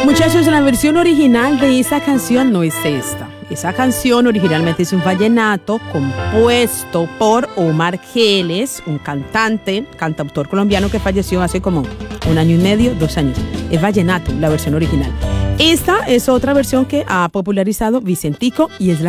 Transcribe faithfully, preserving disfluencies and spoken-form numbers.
Muchachos, la versión original de esa canción no es esta. Esa canción originalmente es un vallenato compuesto por Omar Geles, un cantante, cantautor colombiano que falleció hace como un año y medio, dos años. Es vallenato, la versión original. Esta es otra versión que ha popularizado Vicentico y es la